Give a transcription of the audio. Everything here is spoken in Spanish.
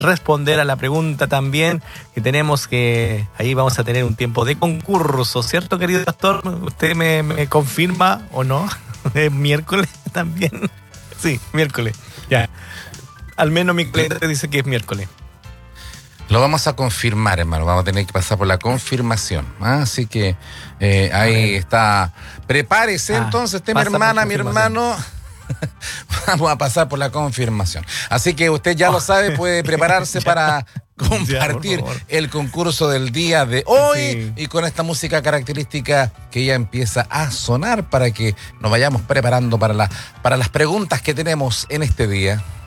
responder a la pregunta también que tenemos, que ahí vamos a tener un tiempo de concurso, ¿cierto, querido pastor? ¿Usted me confirma o no? ¿Es miércoles también? Sí, miércoles, ya. Al menos mi cliente dice que es miércoles. Lo vamos a confirmar, hermano. Vamos a tener que pasar por la confirmación. Así que ahí está. Prepárese entonces, mi hermana, mi hermano. Vamos a pasar por la confirmación. Así que usted ya lo sabe, puede prepararse para compartir el concurso del día de hoy, y con esta música característica que ya empieza a sonar para que nos vayamos preparando para las preguntas que tenemos en este día.